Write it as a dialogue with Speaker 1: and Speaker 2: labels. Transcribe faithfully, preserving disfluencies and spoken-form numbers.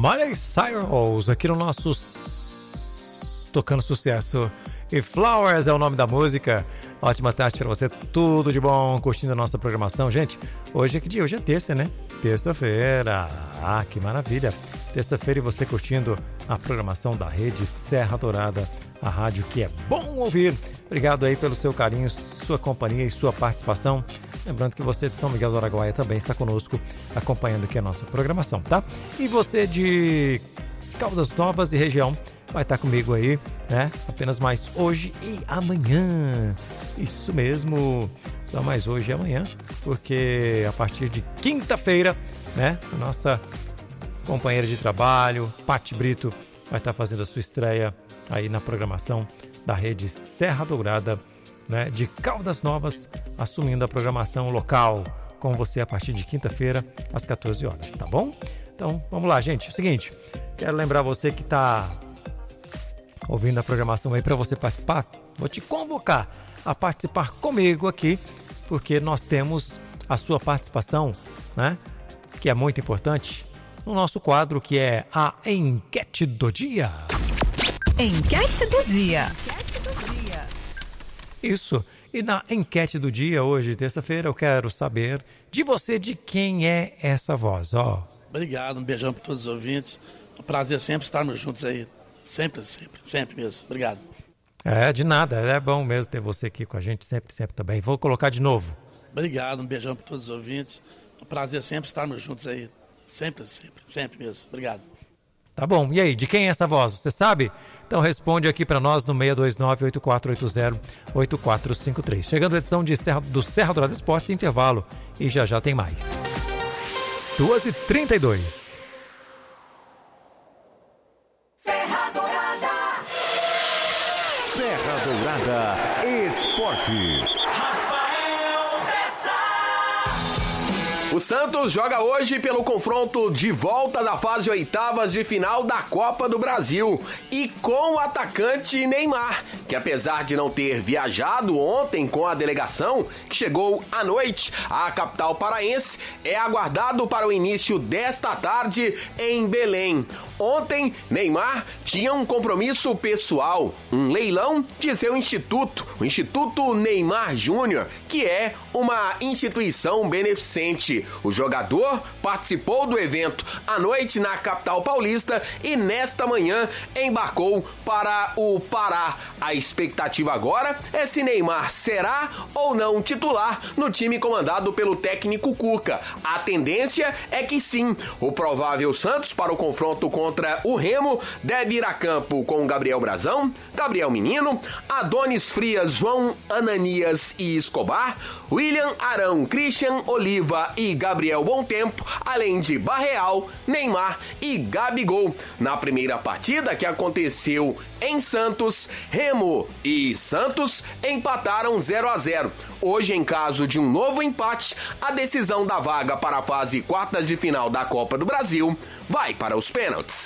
Speaker 1: Miley Cyrus, aqui no nosso Tocando Sucesso. E Flowers é o nome da música. Ótima tarde para você, tudo de bom, curtindo a nossa programação. Gente, hoje é que dia? Hoje é terça, né? Terça-feira. Ah, que maravilha. Terça-feira e você curtindo a programação da Rede Serra Dourada, a rádio que é bom ouvir. Obrigado aí pelo seu carinho, sua companhia e sua participação. Lembrando que você de São Miguel do Araguaia também está conosco, acompanhando aqui a nossa programação, tá? E você de Caldas Novas e região vai estar comigo aí, né? Apenas mais hoje e amanhã. Isso mesmo, só mais hoje e amanhã, porque a partir de quinta-feira, né? A nossa companheira de trabalho, Pati Brito, vai estar fazendo a sua estreia aí na programação da Rede Serra Dourada, né, de Caldas Novas, assumindo a programação local com você a partir de quinta-feira às quatorze horas, tá bom? Então, vamos lá, gente. É o seguinte, quero lembrar você que está ouvindo a programação aí, para você participar, vou te convocar a participar comigo aqui, porque nós temos a sua participação, né, que é muito importante, no nosso quadro que é a Enquete do Dia.
Speaker 2: Enquete do Dia.
Speaker 1: Isso, e na enquete do dia, hoje, terça-feira, eu quero saber de você, de quem é essa voz, ó.
Speaker 3: Obrigado, um beijão para todos os ouvintes. É um prazer sempre estarmos juntos aí. Sempre, sempre, sempre mesmo. Obrigado.
Speaker 1: É, de nada, é bom mesmo ter você aqui com a gente, sempre, sempre também. Vou colocar de novo.
Speaker 3: Obrigado, um beijão para todos os ouvintes. É um prazer sempre estarmos juntos aí. Sempre, sempre, sempre mesmo. Obrigado.
Speaker 1: Tá bom, e aí, de quem é essa voz? Você sabe? Então responde aqui para nós no seis dois nove, oito quatro oito zero, oito quatro cinco três. Chegando a edição de Serra, do Serra Dourada Esportes, intervalo, e já já tem mais. duas e trinta e dois.
Speaker 4: Serra Dourada.
Speaker 5: Serra Dourada Esportes.
Speaker 6: O Santos joga hoje pelo confronto de volta da fase oitavas de final da Copa do Brasil e com o atacante Neymar, que apesar de não ter viajado ontem com a delegação, que chegou à noite à capital paraense, é aguardado para o início desta tarde em Belém. Ontem, Neymar tinha um compromisso pessoal, um leilão de seu instituto, o Instituto Neymar Júnior, que é uma instituição beneficente. O jogador participou do evento à noite na capital paulista e nesta manhã embarcou para o Pará. A expectativa agora é se Neymar será ou não titular no time comandado pelo técnico Cuca. A tendência é que sim. O provável Santos para o confronto com contra o Remo deve ir a campo com Gabriel Brazão, Gabriel Menino, Adonis Frias, João Ananias e Escobar, William Arão, Christian Oliva e Gabriel Bontempo, além de Barreal, Neymar e Gabigol. Na primeira partida que aconteceu em Santos, Remo e Santos empataram zero a zero. Hoje, em caso de um novo empate, a decisão da vaga para a fase quartas de final da Copa do Brasil vai para os pênaltis.